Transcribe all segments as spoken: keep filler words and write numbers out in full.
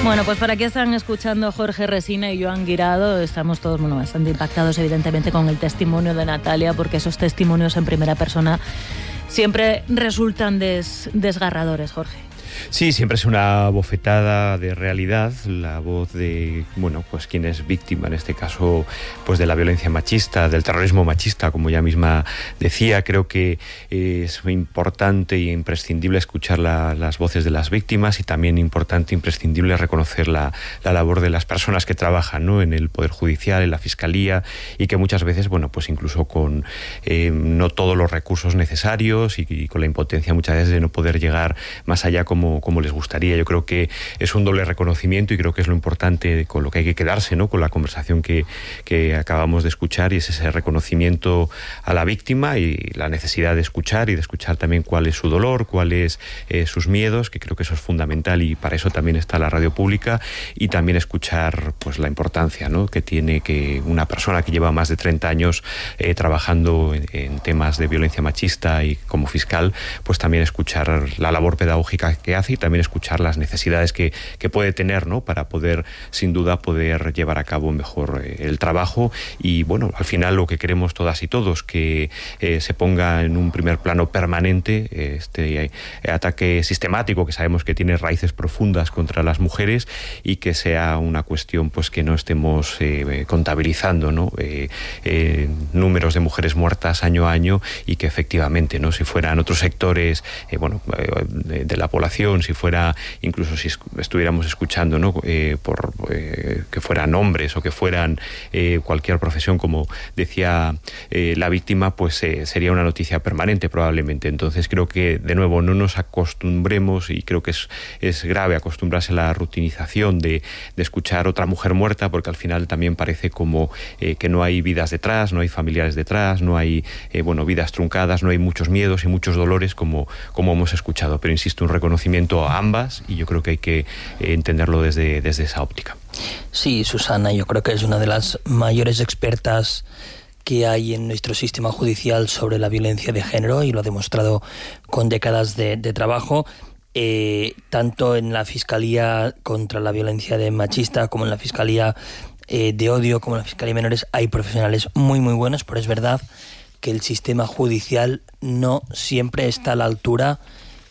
Bueno, pues para aquí están escuchando Jorge Resina y Joan Guirado. Estamos todos bueno, bastante impactados, evidentemente, con el testimonio de Natalia, porque esos testimonios en primera persona siempre resultan des, desgarradores, Jorge. Sí, siempre es una bofetada de realidad, la voz de, bueno, pues quien es víctima, en este caso, pues de la violencia machista, del terrorismo machista, como ella misma decía. Creo que es importante e imprescindible escuchar la, las voces de las víctimas, y también importante e imprescindible reconocer la, la labor de las personas que trabajan, ¿no?, en el Poder Judicial, en la Fiscalía, y que muchas veces, bueno, pues incluso con eh, no todos los recursos necesarios y, y con la impotencia muchas veces de no poder llegar más allá como como les gustaría. Yo creo que es un doble reconocimiento, y creo que es lo importante con lo que hay que quedarse, ¿no?, con la conversación que, que acabamos de escuchar, y es ese reconocimiento a la víctima y la necesidad de escuchar, y de escuchar también cuál es su dolor, cuáles eh, sus miedos, que creo que eso es fundamental, y para eso también está la radio pública, y también escuchar pues la importancia, ¿no?, que tiene que una persona que lleva más de treinta años eh, trabajando en, en temas de violencia machista y como fiscal, pues también escuchar la labor pedagógica que hace, y también escuchar las necesidades que, que puede tener, ¿no?, para poder, sin duda, poder llevar a cabo mejor eh, el trabajo. Y bueno, al final lo que queremos todas y todos, que eh, se ponga en un primer plano permanente eh, este eh, ataque sistemático que sabemos que tiene raíces profundas contra las mujeres, y que sea una cuestión pues que no estemos eh, contabilizando, ¿no?, eh, eh, números de mujeres muertas año a año, y que efectivamente, ¿no?, si fueran otros sectores eh, bueno, eh, de, de la población, si fuera, incluso si estuviéramos escuchando, ¿no?, eh, por eh, que fueran hombres o que fueran eh, cualquier profesión, como decía eh, la víctima, pues eh, sería una noticia permanente probablemente. Entonces creo que, de nuevo, no nos acostumbremos, y creo que es, es grave acostumbrarse a la rutinización de, de escuchar otra mujer muerta, porque al final también parece como eh, que no hay vidas detrás, no hay familiares detrás, no hay eh, bueno, vidas truncadas, no hay muchos miedos y muchos dolores como, como hemos escuchado. Pero insisto, un reconocimiento a ambas, y yo creo que hay que eh, entenderlo desde, desde esa óptica. Sí, Susana, yo creo que es una de las mayores expertas que hay en nuestro sistema judicial sobre la violencia de género, y lo ha demostrado con décadas de, de trabajo, eh, tanto en la Fiscalía contra la violencia de machista como en la Fiscalía eh, de odio, como en la Fiscalía de menores. Hay profesionales muy muy buenos, pero es verdad que el sistema judicial no siempre está a la altura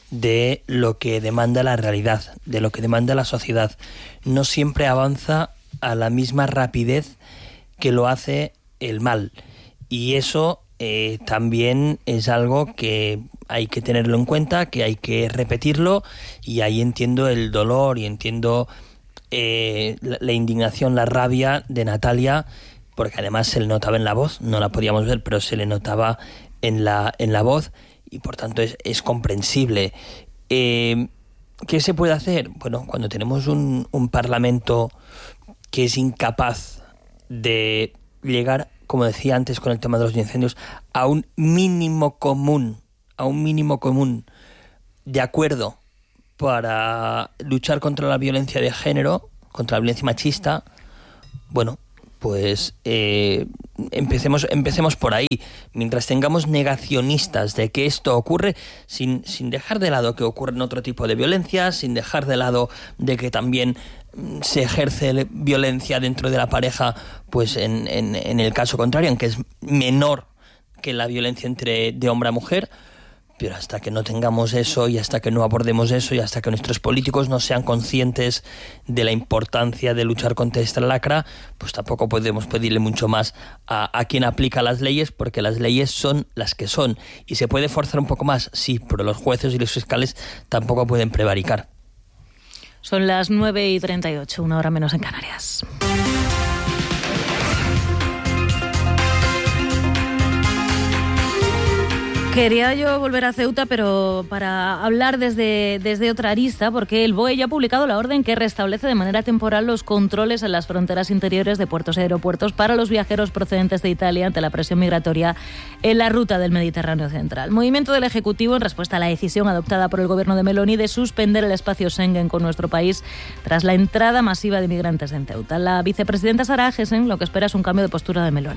de lo que demanda la realidad, de lo que demanda la sociedad. No siempre avanza a la misma rapidez que lo hace el mal, y eso eh, también es algo que hay que tenerlo en cuenta, que hay que repetirlo, y ahí entiendo el dolor y entiendo eh, la, la indignación, la rabia de Natalia, porque además se le notaba en la voz, no la podíamos ver, pero se le notaba en la, en la voz, y por tanto es, es comprensible. Eh, ¿Qué se puede hacer? Bueno, cuando tenemos un, un Parlamento que es incapaz de llegar, como decía antes con el tema de los incendios, a un mínimo común, a un mínimo común de acuerdo para luchar contra la violencia de género, contra la violencia machista, bueno, pues eh, empecemos, empecemos por ahí. Mientras tengamos negacionistas de que esto ocurre, sin, sin dejar de lado que ocurren otro tipo de violencias, sin dejar de lado de que también se ejerce violencia dentro de la pareja, pues en, en, en el caso contrario, aunque es menor que la violencia entre de hombre a mujer. Pero hasta que no tengamos eso, y hasta que no abordemos eso, y hasta que nuestros políticos no sean conscientes de la importancia de luchar contra esta lacra, pues tampoco podemos pedirle mucho más a, a quien aplica las leyes, porque las leyes son las que son. ¿Y se puede forzar un poco más? Sí, pero los jueces y los fiscales tampoco pueden prevaricar. Son las nueve y treinta y ocho, una hora menos en Canarias. Quería yo volver a Ceuta, pero para hablar desde, desde otra arista, porque el B O E ya ha publicado la orden que restablece de manera temporal los controles en las fronteras interiores de puertos y aeropuertos para los viajeros procedentes de Italia ante la presión migratoria en la ruta del Mediterráneo central. Movimiento del Ejecutivo en respuesta a la decisión adoptada por el gobierno de Meloni de suspender el espacio Schengen con nuestro país tras la entrada masiva de migrantes en Ceuta. La vicepresidenta Sara Agesen lo que espera es un cambio de postura de Meloni.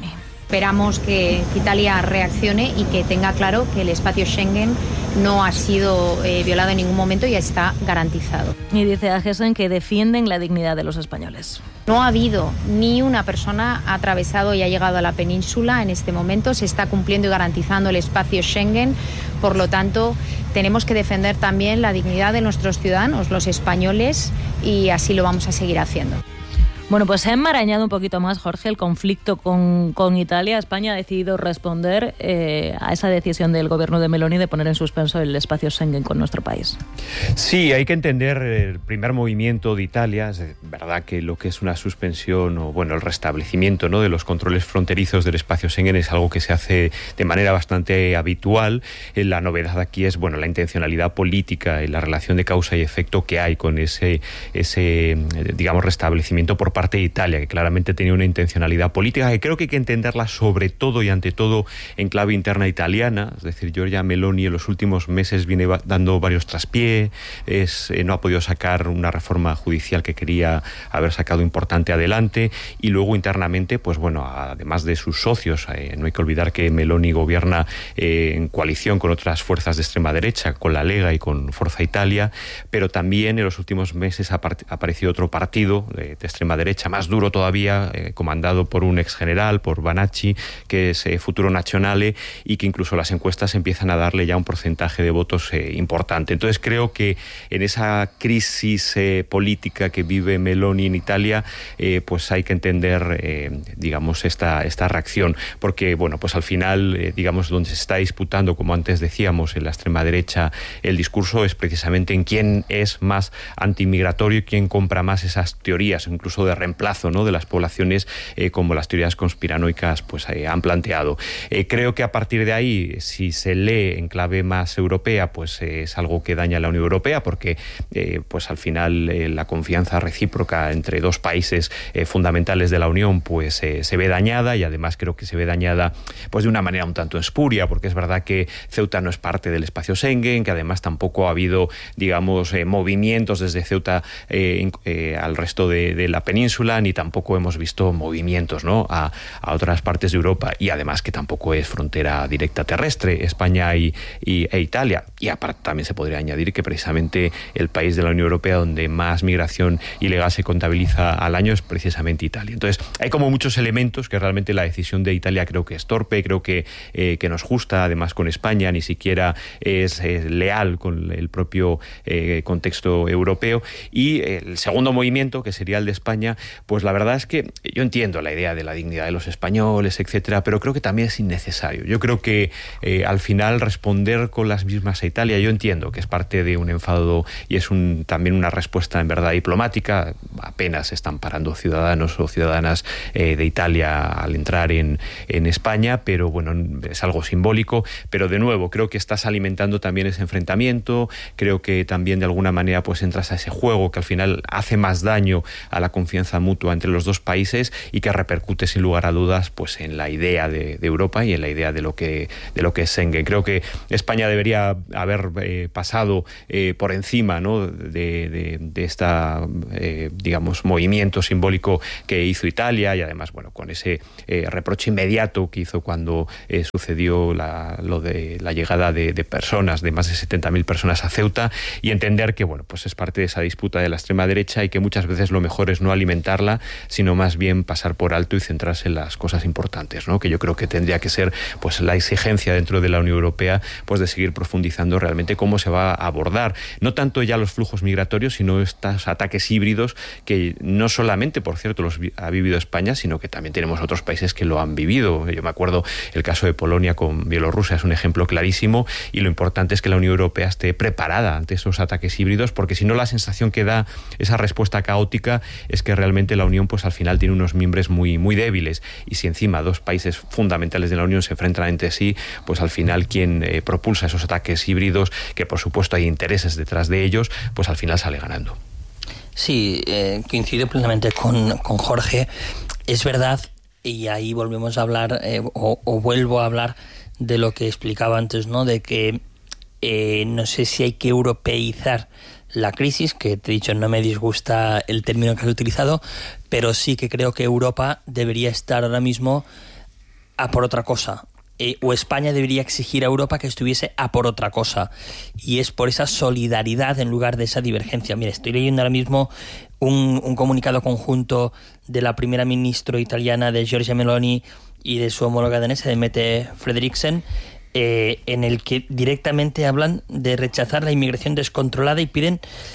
Esperamos que Italia reaccione y que tenga claro que el espacio Schengen no ha sido eh, violado en ningún momento y está garantizado. Y dice Ageson que defienden la dignidad de los españoles. No ha habido ni una persona ha atravesado y ha llegado a la península en este momento. Se está cumpliendo y garantizando el espacio Schengen. Por lo tanto, tenemos que defender también la dignidad de nuestros ciudadanos, los españoles, y así lo vamos a seguir haciendo. Bueno, pues se ha enmarañado un poquito más, Jorge, el conflicto con, con Italia. España ha decidido responder eh, a esa decisión del gobierno de Meloni de poner en suspenso el espacio Schengen con nuestro país. Sí, hay que entender el primer movimiento de Italia. Es verdad que lo que es una suspensión o, bueno, el restablecimiento, ¿no?, de los controles fronterizos del espacio Schengen es algo que se hace de manera bastante habitual. La novedad aquí es, bueno, la intencionalidad política y la relación de causa y efecto que hay con ese, ese digamos, restablecimiento por parte parte de Italia, que claramente tenía una intencionalidad política, que creo que hay que entenderla sobre todo y ante todo en clave interna italiana. Es decir, Giorgia Meloni en los últimos meses viene dando varios traspiés, es, eh, no ha podido sacar una reforma judicial que quería haber sacado importante adelante, y luego internamente, pues bueno, además de sus socios, eh, no hay que olvidar que Meloni gobierna eh, en coalición con otras fuerzas de extrema derecha, con la Lega y con Forza Italia, pero también en los últimos meses ha, ha aparecido otro partido de, de extrema derecha, más duro todavía, eh, comandado por un ex general, por Banacci, que es eh, Futuro Nazionale, y que incluso las encuestas empiezan a darle ya un porcentaje de votos eh, importante. Entonces creo que en esa crisis eh, política que vive Meloni en Italia, eh, pues hay que entender, eh, digamos, esta, esta reacción, porque, bueno, pues al final, eh, digamos, donde se está disputando, como antes decíamos, en la extrema derecha, el discurso es precisamente en quién es más antimigratorio y quién compra más esas teorías, incluso de reemplazo, ¿no?, de las poblaciones, eh, como las teorías conspiranoicas pues eh, han planteado. Eh, creo que a partir de ahí, si se lee en clave más europea, pues eh, es algo que daña a la Unión Europea, porque eh, pues al final eh, la confianza recíproca entre dos países eh, fundamentales de la Unión pues eh, se ve dañada, y además creo que se ve dañada pues de una manera un tanto espuria, porque es verdad que Ceuta no es parte del espacio Schengen, que además tampoco ha habido, digamos, eh, movimientos desde Ceuta eh, eh, al resto de, de la península, ni tampoco hemos visto movimientos, ¿no?, a, a otras partes de Europa, y además que tampoco es frontera directa terrestre España y, y, e Italia. Y aparte también se podría añadir que precisamente el país de la Unión Europea donde más migración ilegal se contabiliza al año es precisamente Italia. Entonces hay como muchos elementos que realmente la decisión de Italia creo que es torpe, creo que, eh, que nos justa, además con España ni siquiera es eh, leal con el propio eh, contexto europeo. Y el segundo movimiento, que sería el de España, pues la verdad es que yo entiendo la idea de la dignidad de los españoles, etcétera, pero creo que también es innecesario. Yo creo que eh, al final responder con las mismas a Italia, yo entiendo que es parte de un enfado y es un, también una respuesta en verdad diplomática. Apenas están parando ciudadanos o ciudadanas eh, de Italia al entrar en, en España, pero bueno, es algo simbólico. Pero de nuevo, creo que estás alimentando también ese enfrentamiento, creo que también de alguna manera pues entras a ese juego que al final hace más daño a la confianza mutua entre los dos países y que repercute sin lugar a dudas pues en la idea de, de Europa y en la idea de lo que de lo que es Schengen. Creo que España debería haber eh, pasado eh, por encima, ¿no?, de, de, de esta eh, digamos movimiento simbólico que hizo Italia, y además bueno con ese eh, reproche inmediato que hizo cuando eh, sucedió la, lo de la llegada de, de personas, de más de setenta mil personas a Ceuta, y entender que bueno pues es parte de esa disputa de la extrema derecha y que muchas veces lo mejor es no alimentarla, sino más bien pasar por alto y centrarse en las cosas importantes, ¿no?, que yo creo que tendría que ser pues la exigencia dentro de la Unión Europea, pues de seguir profundizando realmente cómo se va a abordar no tanto ya los flujos migratorios, sino estos ataques híbridos que no solamente, por cierto, los ha vivido España, sino que también tenemos otros países que lo han vivido. Yo me acuerdo el caso de Polonia con Bielorrusia, es un ejemplo clarísimo, y lo importante es que la Unión Europea esté preparada ante esos ataques híbridos, porque si no la sensación que da esa respuesta caótica es que realmente la Unión pues al final tiene unos miembros muy, muy débiles, y si encima dos países fundamentales de la Unión se enfrentan entre sí, pues al final quien eh, propulsa esos ataques híbridos, que por supuesto hay intereses detrás de ellos, pues al final sale ganando. Sí, eh, coincido plenamente con, con Jorge. Es verdad, y ahí volvemos a hablar, eh, o, o vuelvo a hablar de lo que explicaba antes, ¿no?, de que eh, no sé si hay que europeizar la crisis, que te he dicho no me disgusta el término que has utilizado, pero sí que creo que Europa debería estar ahora mismo a por otra cosa. Eh, o España debería exigir a Europa que estuviese a por otra cosa. Y es por esa solidaridad en lugar de esa divergencia. Mire, estoy leyendo ahora mismo un, un comunicado conjunto de la primera ministra italiana, de Giorgia Meloni, y de su homóloga danesa, de Mette Frederiksen, eh, en el que directamente hablan de rechazar la inmigración descontrolada y piden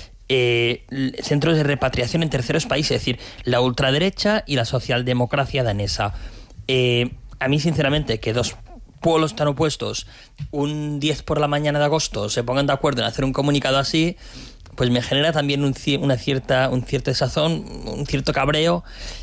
eh, centros de repatriación en terceros países, es decir, la ultraderecha y la socialdemocracia danesa. Eh, a mí, sinceramente, que dos pueblos tan opuestos un diez por la mañana de agosto se pongan de acuerdo en hacer un comunicado así, pues me genera también un, una cierta, un cierto desazón, un cierto cabreo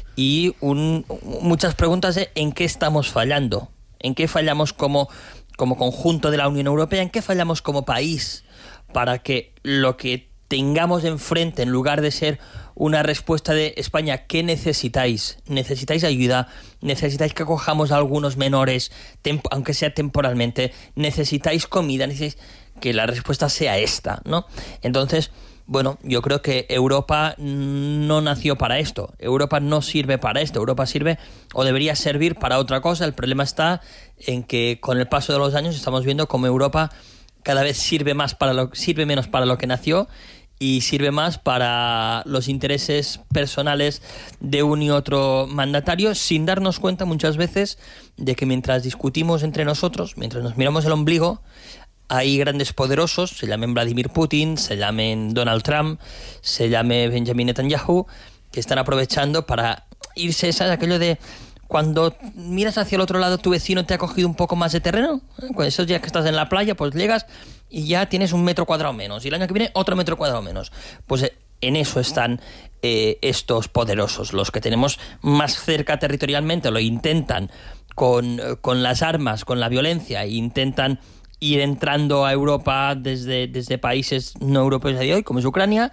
y un, muchas preguntas de en qué estamos fallando, en qué fallamos como, como conjunto de la Unión Europea, en qué fallamos como país para que lo que tengamos enfrente, en lugar de ser una respuesta de España, ¿qué necesitáis? ¿Necesitáis ayuda? ¿Necesitáis que acojamos a algunos menores, temp- aunque sea temporalmente? ¿Necesitáis comida? ¿Necesitáis que la respuesta sea esta, ¿no? Entonces, bueno, yo creo que Europa no nació para esto. Europa no sirve para esto. Europa sirve o debería servir para otra cosa. El problema está en que con el paso de los años estamos viendo cómo Europa cada vez sirve más para lo, sirve menos para lo que nació y sirve más para los intereses personales de un y otro mandatario, sin darnos cuenta muchas veces de que mientras discutimos entre nosotros, mientras nos miramos el ombligo, hay grandes poderosos, se llamen Vladimir Putin, se llamen Donald Trump, se llame Benjamin Netanyahu, que están aprovechando para irse, ¿sabes? Aquello de cuando miras hacia el otro lado, tu vecino te ha cogido un poco más de terreno. Con esos días que estás en la playa, pues llegas y ya tienes un metro cuadrado menos. Y el año que viene, otro metro cuadrado menos. Pues en eso están eh, estos poderosos. Los que tenemos más cerca territorialmente lo intentan con, con las armas, con la violencia, e intentan ir entrando a Europa desde, desde países no europeos de hoy, como es Ucrania.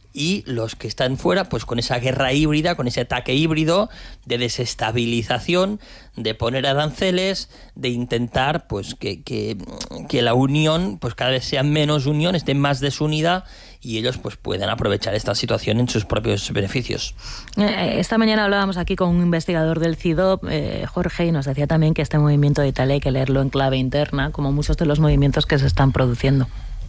Y los que están fuera, pues con esa guerra híbrida, con ese ataque híbrido de desestabilización, de poner aranceles, de intentar pues que, que, que la unión pues cada vez sea menos unión, esté más desunida y ellos pues puedan aprovechar esta situación en sus propios beneficios. Esta mañana hablábamos aquí con un investigador del C I D O P, eh, Jorge, y nos decía también que este movimiento de Italia hay que leerlo en clave interna, como muchos de los movimientos que se están produciendo.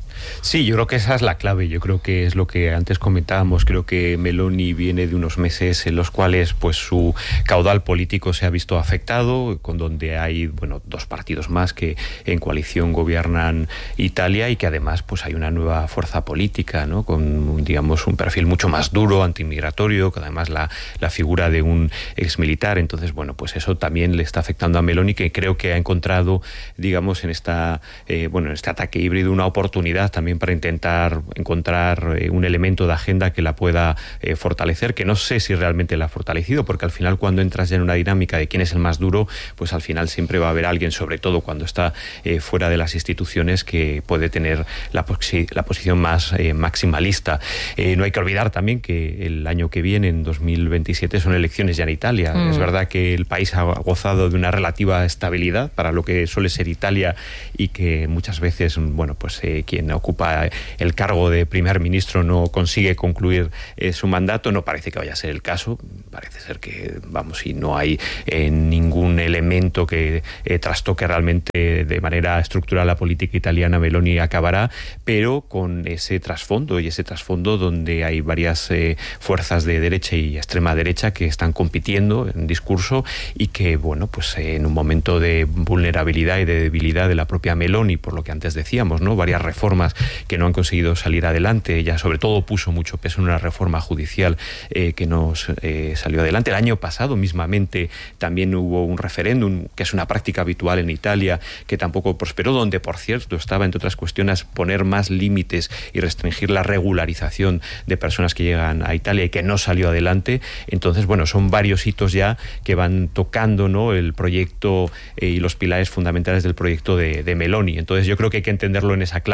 Sí, yo creo que esa es la clave. Yo creo que es lo que antes comentábamos. Creo que Meloni viene de unos meses en los cuales pues su caudal político se ha visto afectado, con donde hay bueno dos partidos más que en coalición gobiernan Italia y que además pues hay una nueva fuerza política, ¿no? Con digamos un perfil mucho más duro, antimigratorio, que además la, la figura de un exmilitar. Entonces bueno pues eso también le está afectando a Meloni, que creo que ha encontrado digamos en esta eh, bueno en este ataque híbrido una oportunidad también para intentar encontrar eh, un elemento de agenda que la pueda eh, fortalecer, que no sé si realmente la ha fortalecido, porque al final cuando entras ya en una dinámica de quién es el más duro, pues al final siempre va a haber alguien, sobre todo cuando está eh, fuera de las instituciones, que puede tener la, posi- la posición más eh, maximalista. Eh, no hay que olvidar también que el año que viene, en dos mil veintisiete, son elecciones ya en Italia. Mm. Es verdad que el país ha gozado de una relativa estabilidad para lo que suele ser Italia y que muchas veces, bueno, pues eh, quien ocupa el cargo de primer ministro no consigue concluir eh, su mandato. No parece que vaya a ser el caso. Parece ser que, vamos, y no hay eh, ningún elemento que eh, trastoque realmente de manera estructural la política italiana. Meloni acabará, pero con ese trasfondo, y ese trasfondo donde hay varias eh, fuerzas de derecha y extrema derecha que están compitiendo en discurso y que, bueno, pues eh, en un momento de vulnerabilidad y de debilidad de la propia Meloni, por lo que antes decíamos, ¿no? Varias reformas que no han conseguido salir adelante. Ella sobre todo puso mucho peso en una reforma judicial eh, que no eh, salió adelante. El año pasado mismamente también hubo un referéndum, que es una práctica habitual en Italia, que tampoco prosperó, donde por cierto estaba entre otras cuestiones poner más límites y restringir la regularización de personas que llegan a Italia y que no salió adelante. Entonces bueno, son varios hitos ya que van tocando, ¿no?, el proyecto eh, y los pilares fundamentales del proyecto de, de Meloni. Entonces yo creo que hay que entenderlo en esa clave.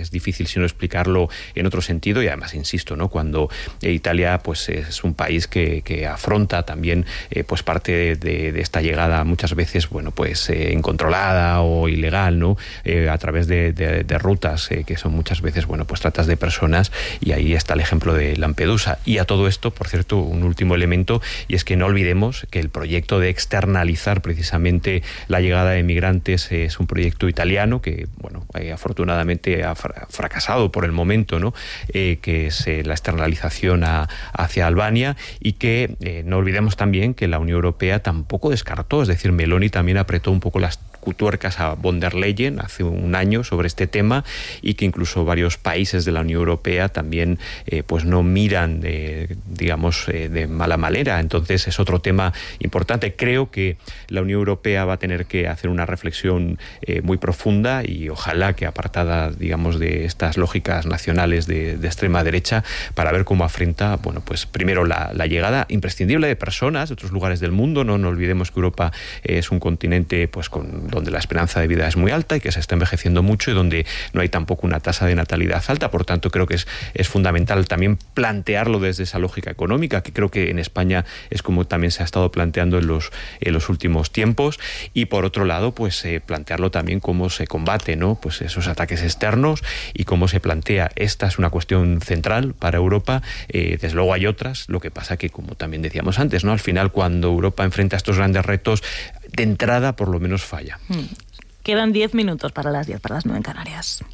es difícil sino explicarlo en otro sentido, y además insisto, ¿no? Cuando Italia pues es un país que, que afronta también eh, pues parte de, de esta llegada muchas veces bueno pues eh, incontrolada o ilegal, ¿no? Eh, a través de, de, de rutas eh, que son muchas veces bueno pues tratas de personas, y ahí está el ejemplo de Lampedusa. Y a todo esto, por cierto, un último elemento, y es que no olvidemos que el proyecto de externalizar precisamente la llegada de migrantes es un proyecto italiano que bueno eh, afortunadamente ha fracasado por el momento, ¿no? Eh, que es eh, la externalización a, hacia Albania, y que eh, no olvidemos también que la Unión Europea tampoco descartó, es decir, Meloni también apretó un poco las tuercas a von der Leyen hace un año sobre este tema, y que incluso varios países de la Unión Europea también eh, pues no miran de, digamos eh, de mala manera. Entonces es otro tema importante. Creo que la Unión Europea va a tener que hacer una reflexión eh, muy profunda, y ojalá que apartada digamos de estas lógicas nacionales de, de extrema derecha, para ver cómo afronta bueno pues primero la, la llegada imprescindible de personas de otros lugares del mundo. No, no olvidemos que Europa es un continente pues con donde la esperanza de vida es muy alta y que se está envejeciendo mucho, y donde no hay tampoco una tasa de natalidad alta. Por tanto, creo que es, es fundamental también plantearlo desde esa lógica económica, que creo que en España es como también se ha estado planteando en los, en los últimos tiempos. Y por otro lado, pues eh, plantearlo también cómo se combate, ¿no? Pues esos ataques externos, y cómo se plantea. Esta es una cuestión central para Europa. Eh, desde luego hay otras. Lo que pasa que, como también decíamos antes, ¿no? Al final, cuando Europa enfrenta estos grandes retos, de entrada por lo menos falla. Hmm. Quedan diez minutos para las diez, para las nueve en Canarias.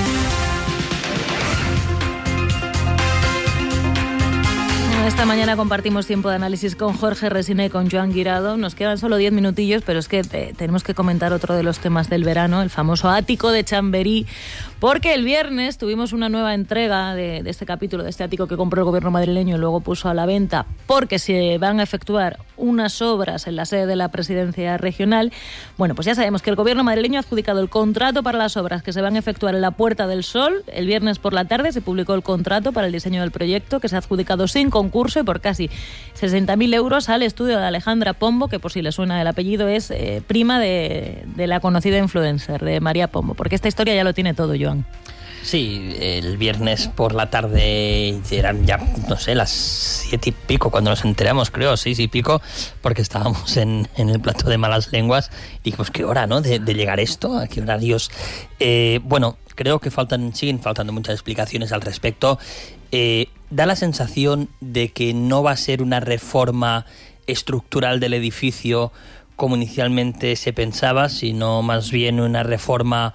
Esta mañana compartimos tiempo de análisis con Jorge Resina y con Joan Guirado. Nos quedan solo diez minutillos, pero es que te, tenemos que comentar otro de los temas del verano, el famoso ático de Chamberí, porque el viernes tuvimos una nueva entrega de, de este capítulo, de este ático que compró el gobierno madrileño y luego puso a la venta, porque se van a efectuar unas obras en la sede de la presidencia regional. Bueno, pues ya sabemos que el gobierno madrileño ha adjudicado el contrato para las obras que se van a efectuar en la Puerta del Sol. El viernes por la tarde se publicó el contrato para el diseño del proyecto, que se ha adjudicado sin concurso y por casi sesenta mil euros al estudio de Alejandra Pombo, que por si le suena el apellido es eh, prima de, de la conocida influencer, de María Pombo, porque esta historia ya lo tiene todo, Joan. Sí, el viernes por la tarde eran ya, no sé, las siete y pico cuando nos enteramos, creo, seis y pico, porque estábamos en, en el plato de Malas Lenguas y dijimos, ¿qué hora, no? De, de llegar esto, ¿a qué hora, Dios? Eh, bueno, creo que faltan, siguen faltando muchas explicaciones al respecto. Eh, da la sensación de que no va a ser una reforma estructural del edificio como inicialmente se pensaba, sino más bien una reforma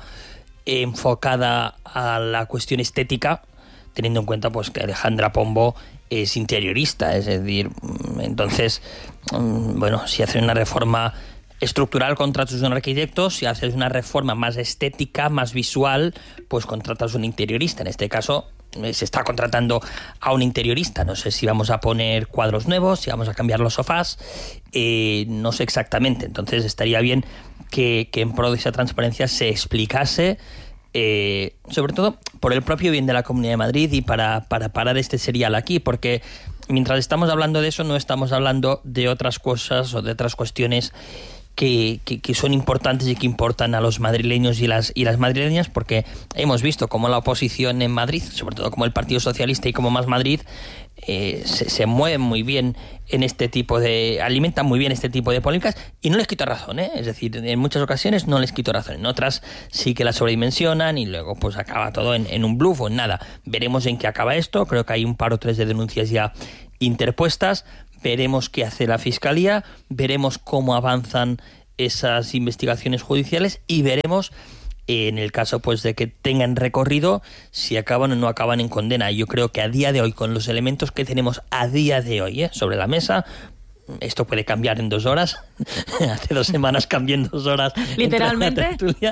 enfocada a la cuestión estética, teniendo en cuenta pues que Alejandra Pombo es interiorista, es decir, entonces, bueno, si hacen una reforma estructural contratas a un arquitecto, si haces una reforma más estética, más visual, pues contratas a un interiorista. En este caso se está contratando a un interiorista. No sé si vamos a poner cuadros nuevos, si vamos a cambiar los sofás, eh, no sé exactamente. Entonces estaría bien que, que en pro de esa transparencia se explicase, eh, sobre todo por el propio bien de la Comunidad de Madrid y para, para parar este serial aquí, porque mientras estamos hablando de eso no estamos hablando de otras cosas o de otras cuestiones Que, que, que son importantes y que importan a los madrileños y las, y las madrileñas, porque hemos visto cómo la oposición en Madrid, sobre todo como el Partido Socialista y como Más Madrid, eh, se, se mueven muy bien en este tipo de... alimentan muy bien este tipo de polémicas, y no les quito razón, ¿eh? Es decir, en muchas ocasiones no les quito razón, en otras sí que la sobredimensionan y luego pues acaba todo en, en un bluff o en nada. Veremos en qué acaba esto. Creo que hay un par o tres de denuncias ya interpuestas. Veremos qué hace la Fiscalía, veremos cómo avanzan esas investigaciones judiciales y veremos, en el caso pues de que tengan recorrido, si acaban o no acaban en condena. Yo creo que a día de hoy, con los elementos que tenemos a día de hoy ¿eh? sobre la mesa, esto puede cambiar en dos horas. Hace dos semanas cambié en dos horas. Literalmente.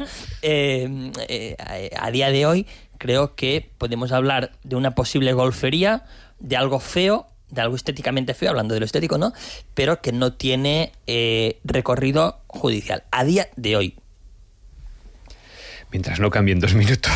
Eh, eh, a día de hoy creo que podemos hablar de una posible golfería, de algo feo, de algo estéticamente feo, hablando de lo estético, ¿no? Pero que no tiene eh, recorrido judicial a día de hoy. Mientras no cambien dos minutos.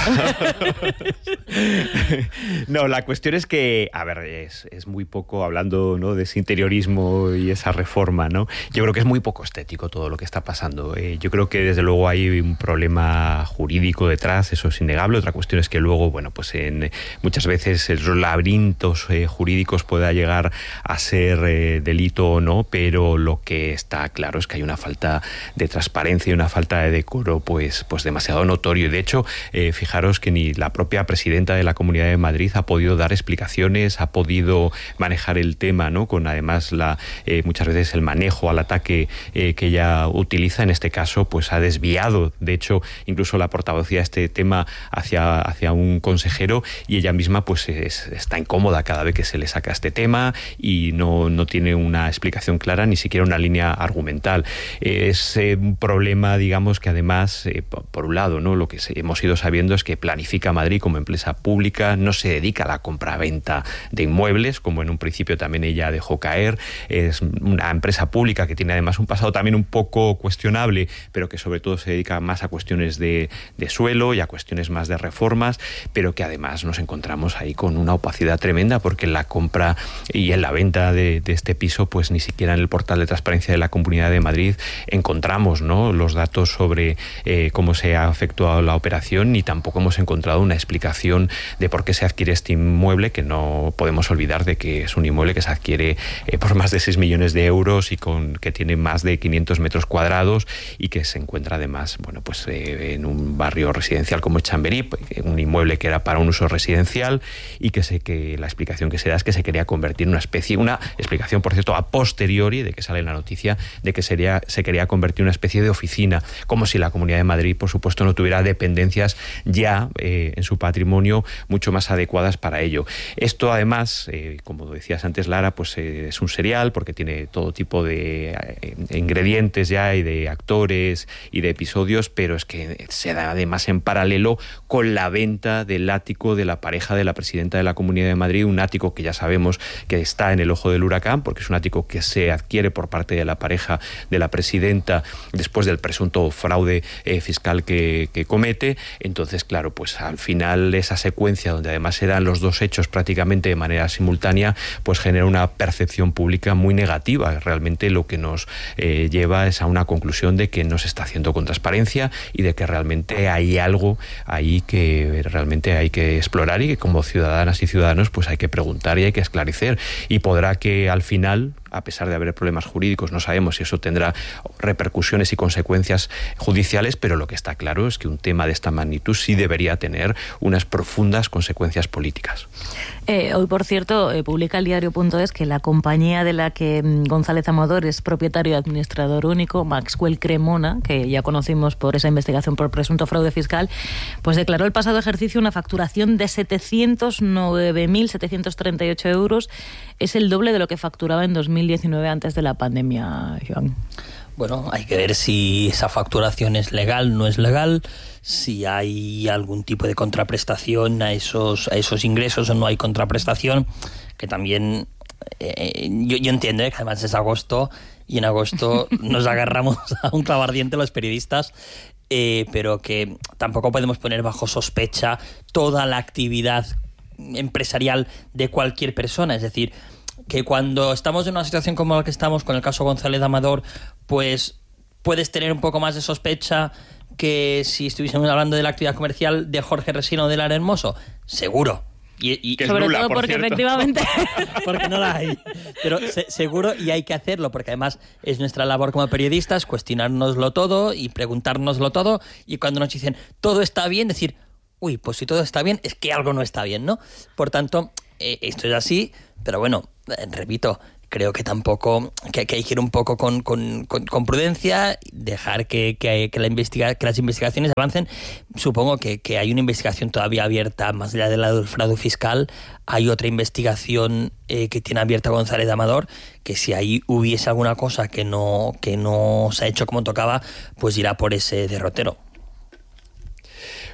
No, la cuestión es que, a ver, es, es muy poco, hablando, ¿no?, de ese interiorismo y esa reforma, ¿no? Yo creo que es muy poco estético todo lo que está pasando. Eh, yo creo que desde luego hay un problema jurídico detrás, eso es innegable. Otra cuestión es que luego, bueno, pues en muchas veces los laberintos eh, jurídicos pueda llegar a ser eh, delito o no, pero lo que está claro es que hay una falta de transparencia y una falta de decoro, pues, pues demasiado notoria. Y de hecho, eh, fijaros que ni la propia presidenta de la Comunidad de Madrid ha podido dar explicaciones, ha podido manejar el tema, ¿no?, con además la eh, muchas veces el manejo al ataque eh, que ella utiliza. En este caso, pues ha desviado, de hecho, incluso la portavocía de este tema hacia, hacia un consejero, y ella misma pues es, está incómoda cada vez que se le saca este tema y no, no tiene una explicación clara, ni siquiera una línea argumental. Eh, es eh, un problema, digamos, que además, eh, por un lado, ¿no?, lo que hemos ido sabiendo es que Planifica Madrid, como empresa pública, no se dedica a la compra-venta de inmuebles, como en un principio también ella dejó caer. Es una empresa pública que tiene además un pasado también un poco cuestionable, pero que sobre todo se dedica más a cuestiones de, de suelo y a cuestiones más de reformas, pero que además nos encontramos ahí con una opacidad tremenda, porque en la compra y en la venta de, de este piso, pues ni siquiera en el portal de transparencia de la Comunidad de Madrid encontramos, ¿no?, los datos sobre eh, cómo se ha efectuado la operación, ni tampoco hemos encontrado una explicación de por qué se adquiere este inmueble, que no podemos olvidar de que es un inmueble que se adquiere eh, por más de seis millones de euros y con que tiene más de quinientos metros cuadrados y que se encuentra además, bueno, pues eh, en un barrio residencial como Chamberí, un inmueble que era para un uso residencial, y que sé que la explicación que se da es que se quería convertir en una especie, una explicación, por cierto, a posteriori de que sale la noticia, de que sería, se quería convertir en una especie de oficina, como si la Comunidad de Madrid, por supuesto, no tuviera dependencias ya eh, en su patrimonio mucho más adecuadas para ello. Esto además, eh, como decías antes, Lara, pues eh, es un serial porque tiene todo tipo de eh, ingredientes ya y de actores y de episodios, pero es que se da además en paralelo con la venta del ático de la pareja de la presidenta de la Comunidad de Madrid, un ático que ya sabemos que está en el ojo del huracán, porque es un ático que se adquiere por parte de la pareja de la presidenta después del presunto fraude eh, fiscal que, que comete. Entonces, claro, pues al final esa secuencia donde además se dan los dos hechos prácticamente de manera simultánea, pues genera una percepción pública muy negativa. Realmente lo que nos eh, lleva es a una conclusión de que no se está haciendo con transparencia y de que realmente hay algo ahí que realmente hay que explorar y que como ciudadanas y ciudadanos pues hay que preguntar y hay que esclarecer. Y podrá que al final, a pesar de haber problemas jurídicos, no sabemos si eso tendrá repercusiones y consecuencias judiciales, pero lo que está claro es que un tema de esta magnitud sí debería tener unas profundas consecuencias políticas. Eh, hoy, por cierto, eh, publica el diario punto es que la compañía de la que mm, González Amador es propietario y administrador único, Maxwell Cremona, que ya conocimos por esa investigación por presunto fraude fiscal, pues declaró el pasado ejercicio una facturación de setecientos nueve mil setecientos treinta y ocho euros. Es el doble de lo que facturaba en dos mil diecinueve antes de la pandemia, Joan. Bueno, hay que ver si esa facturación es legal, no es legal, si hay algún tipo de contraprestación a esos, a esos ingresos o no hay contraprestación, que también eh, yo, yo entiendo eh, que además es agosto y en agosto nos agarramos a un clavo ardiente los periodistas, eh, pero que tampoco podemos poner bajo sospecha toda la actividad empresarial de cualquier persona, es decir, que cuando estamos en una situación como la que estamos con el caso González Amador, pues puedes tener un poco más de sospecha que si estuviésemos hablando de la actividad comercial de Jorge Resino de Lara Hermoso, seguro. Y, y sobre nula, todo por porque cierto. efectivamente porque no la hay, pero se, seguro, y hay que hacerlo porque además es nuestra labor como periodistas cuestionárnoslo todo y preguntárnoslo todo, y cuando nos dicen todo está bien, decir uy, pues si todo está bien es que algo no está bien, ¿no? Por tanto, eh, esto es así, pero bueno, eh, repito, creo que tampoco, que, que hay que ir un poco con, con, con, con prudencia, dejar que, que, que, la investiga, que las investigaciones avancen. Supongo que, que hay una investigación todavía abierta, más allá de la del fraude fiscal, hay otra investigación eh, que tiene abierta González Amador, que si ahí hubiese alguna cosa que no, que no se ha hecho como tocaba, pues irá por ese derrotero.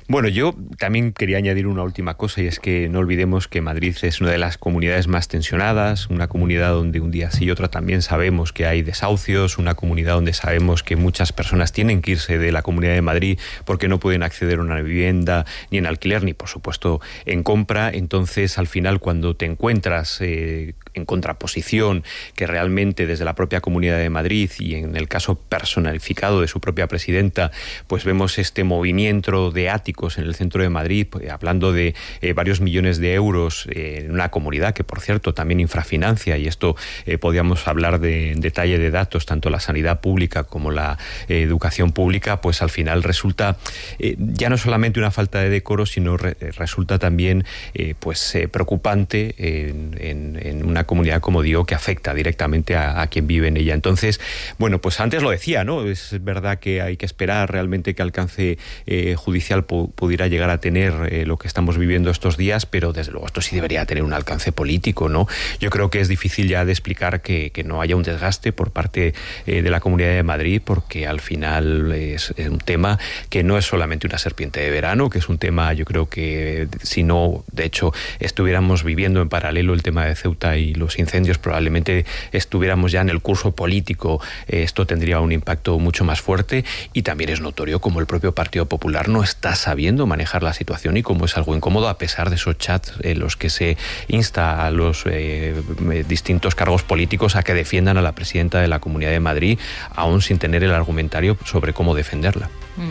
Bueno, yo también quería añadir una última cosa, y es que no olvidemos que Madrid es una de las comunidades más tensionadas, una comunidad donde un día sí y otro también sabemos que hay desahucios, una comunidad donde sabemos que muchas personas tienen que irse de la Comunidad de Madrid porque no pueden acceder a una vivienda ni en alquiler ni, por supuesto, en compra. Entonces, al final, cuando te encuentras eh, en contraposición, que realmente desde la propia Comunidad de Madrid y en el caso personificado de su propia presidenta, pues vemos este movimiento de áticos en el centro de Madrid, pues, hablando de eh, varios millones de euros eh, en una comunidad que, por cierto, también infrafinancia, y esto eh, podríamos hablar de en detalle de datos, tanto la sanidad pública como la eh, educación pública, pues al final resulta eh, ya no solamente una falta de decoro, sino re, resulta también eh, pues eh, preocupante en, en, en una comunidad, como digo, que afecta directamente a, a quien vive en ella. Entonces, bueno, pues antes lo decía, ¿no? Es verdad que hay que esperar realmente que alcance eh, judicial pu pudiera llegar a tener eh, lo que estamos viviendo estos días, pero desde luego esto sí debería tener un alcance político, ¿no? Yo creo que es difícil ya de explicar que, que no haya un desgaste por parte eh, de la Comunidad de Madrid, porque al final es, es un tema que no es solamente una serpiente de verano, que es un tema, yo creo que si no, de hecho, estuviéramos viviendo en paralelo el tema de Ceuta y los incendios, probablemente estuviéramos ya en el curso político, eh, esto tendría un impacto mucho más fuerte. Y también es notorio como el propio Partido Popular no está sabiendo manejar la situación y cómo es algo incómodo, a pesar de esos chats en los que se insta a los eh, distintos cargos políticos a que defiendan a la presidenta de la Comunidad de Madrid, aún sin tener el argumentario sobre cómo defenderla.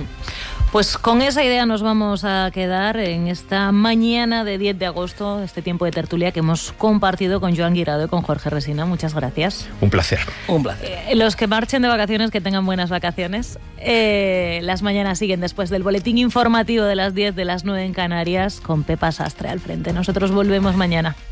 Pues con esa idea nos vamos a quedar en esta mañana de diez de agosto, este tiempo de tertulia que hemos compartido con Joan Guirado y con Jorge Resina. Muchas gracias. Un placer. Un placer. Eh, los que marchen de vacaciones, que tengan buenas vacaciones. Eh, las mañanas siguen después del boletín informativo de las diez, de las nueve en Canarias, con Pepa Sastre al frente. Nosotros volvemos mañana.